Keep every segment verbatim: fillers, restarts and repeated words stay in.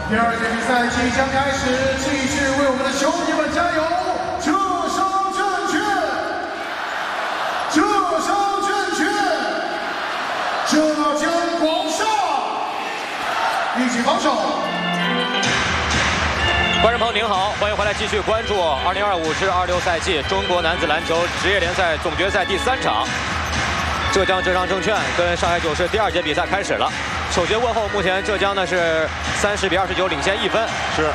第二节比赛即将开始，继续为我们的球迷们加油！浙商证券，浙商证券，浙江广厦，一起防守。 观众朋友您好，欢迎回来继续关注二零二五至二六赛季中国男子篮球职业联赛总决赛第三场，浙江浙商证券跟上海九市第二节比赛开始了。首节过后，目前浙江呢是三十比二十九领先一分。 是。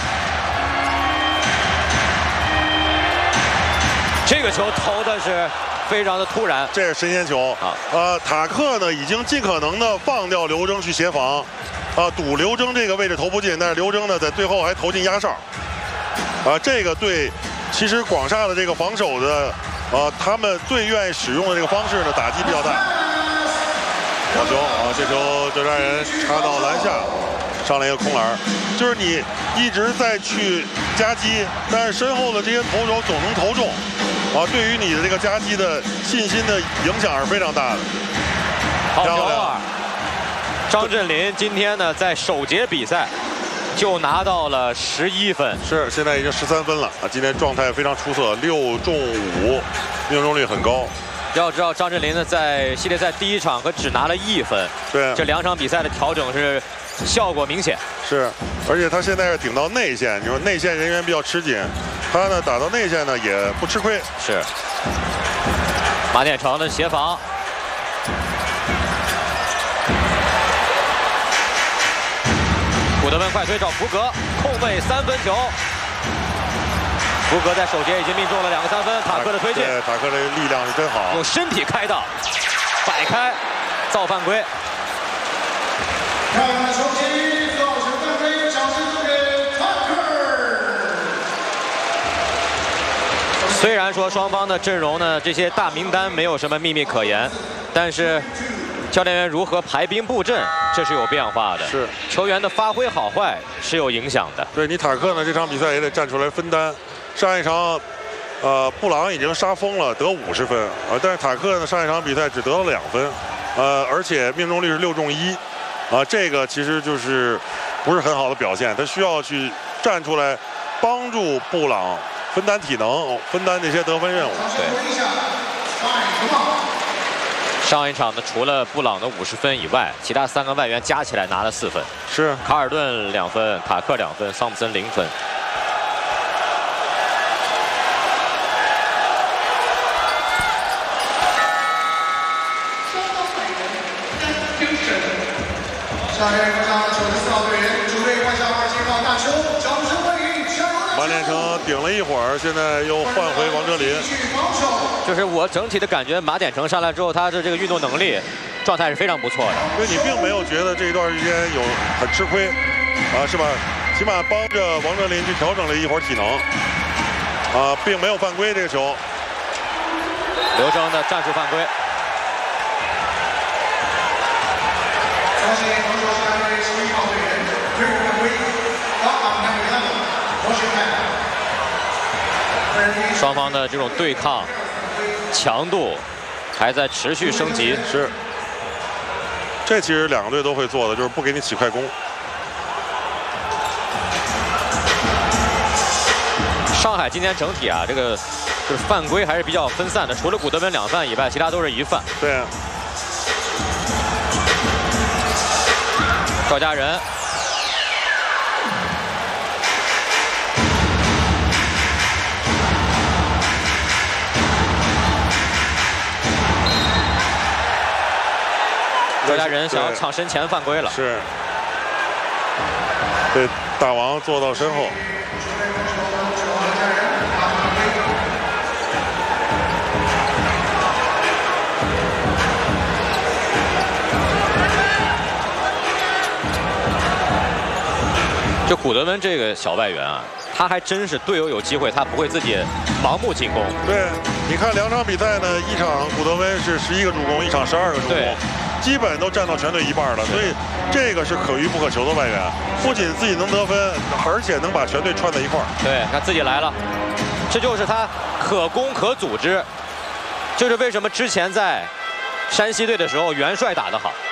这个球投的是非常的突然， 这是神仙球啊！呃，塔克呢已经尽可能的放掉刘铮去协防。 啊，赌刘铮这个位置投不进，但是刘铮呢在最后还投进压哨。啊，这个对，其实广厦的这个防守的，呃，他们最愿意使用的这个方式呢，打击比较大。好球啊！这球浙江人插到篮下，上来一个空篮，就是你一直在去夹击，但是身后的这些投手总能投中。啊，对于你的这个夹击的信心的影响是非常大的。 好球啊！ 张镇麟今天呢，在首节比赛就拿到了十一分， 是现在已经十三分了啊！今天状态非常出色，六中五，命中率很高。 要知道张镇麟呢，在系列赛第一场可只拿了一分， 对， 这两场比赛的调整是效果明显。 是，而且他现在是顶到内线，你说内线人员比较吃紧，他呢打到内线呢也不吃亏。 是，马典成的协防。 古德温快推找福格，空位三分球。福格在首节已经命中了两个三分，塔克的推进， 对，塔克的力量是真好， 用身体开道，摆开，造犯规。 看看球旗，造成犯规，掌声送给塔克。 虽然说双方的阵容呢，这些大名单没有什么秘密可言，但是。 教练员如何排兵布阵，这是有变化的。 是球员的发挥好坏是有影响的。 对你塔克呢，这场比赛也得站出来分担。上一场，呃，布朗已经杀疯了，得五十分啊，但是塔克呢，上一场比赛只得了两分，呃，而且命中率是六中一，啊，这个其实就是不是很好的表现。他需要去站出来，帮助布朗分担体能，分担这些得分任务。 对。 上一场呢，除了布朗的五十分以外，其他三个外援加起来拿了四分。 是卡尔顿两分，塔克两分，桑普森零分。 下面国家九十四号队员主队换下二十一号大邱，掌声欢迎加油！ 马典成顶了一会儿，现在又换回王哲林。 就是我整体的感觉，马典成上来之后，他的这个运动能力状态是非常不错的。 所以你并没有觉得这一段时间有很吃亏，啊，是吧？起码帮着王哲林去调整了一会儿体能，啊，并没有犯规这个球。 刘铮的战术犯规。 恭喜防守下队十一号队员队伍犯规，打挡开给他们，我选开。 双方的这种对抗强度还在持续升级， 是。这其实两个队都会做的，就是不给你起快攻。 上海今天整体啊，这个就是犯规还是比较分散的，除了古德温两犯以外，其他都是一犯。 对啊。 赵家人。 赵家人想要抢身前犯规了， 是，被大王坐到身后。 就古德温这个小外援啊，他还真是队友有机会，他不会自己盲目进攻。 对，你看两场比赛呢，一场古德温是十一个助攻，一场十二个助攻。 基本都占到全队一半了，所以这个是可遇不可求的外援，不仅自己能得分，而且能把全队串在一块儿。 对，他自己来了，这就是他可攻可组织，就是为什么之前在山西队的时候元帅打得好。